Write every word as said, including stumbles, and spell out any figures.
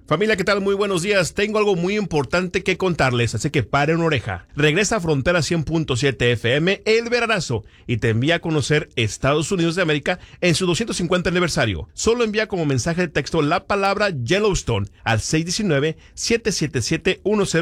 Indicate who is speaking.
Speaker 1: Familia, ¿qué tal? Muy buenos días. Tengo algo muy importante que contarles, así que paren una oreja. Regresa a Frontera cien punto siete F M el veranazo y te envía a conocer Estados Unidos de América en su doscientos cincuenta aniversario. Solo envía como mensaje de texto la palabra Yellowstone al seis uno nueve, siete siete siete, uno cero